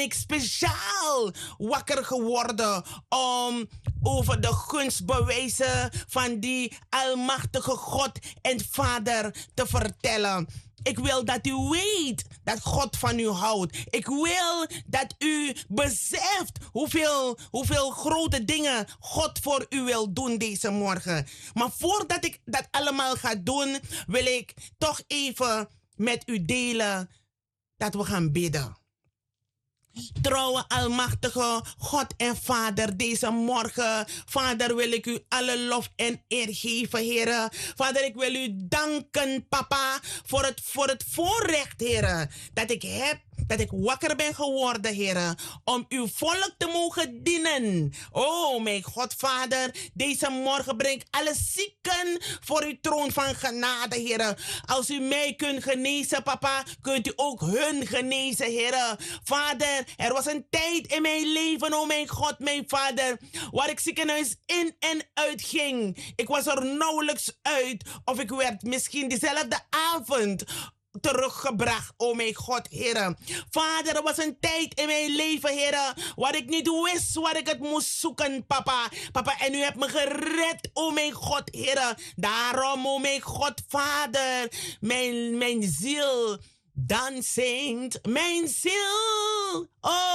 ik speciaal wakker geworden om over de gunstbewijzen van die almachtige God en Vader te vertellen. Ik wil dat u weet dat God van u houdt. Ik wil dat u beseft hoeveel grote dingen God voor u wil doen deze morgen. Maar voordat ik dat allemaal ga doen, wil ik toch even met u delen dat we gaan bidden. Trouwe, almachtige God en Vader, deze morgen, Vader, wil ik u alle lof en eer geven, Heer. Vader, ik wil u danken, Papa, voor het voorrecht, Heer, dat ik heb. Dat ik wakker ben geworden, Heer, om uw volk te mogen dienen. Oh, mijn God, Vader, deze morgen breng ik alle zieken voor uw troon van genade, Heer. Als u mij kunt genezen, Papa, kunt u ook hun genezen, Heer. Vader, er was een tijd in mijn leven, oh mijn God, mijn Vader, waar ik ziekenhuis in en uit ging. Ik was er nauwelijks uit, of ik werd misschien diezelfde avond teruggebracht, oh mijn God, Heer. Vader, er was een tijd in mijn leven, Heer, waar ik niet wist waar ik het moest zoeken, Papa. Papa, en u hebt me gered, oh mijn God, Heer. Daarom, oh mijn God, Vader, mijn ziel dan zingt, mijn ziel, oh.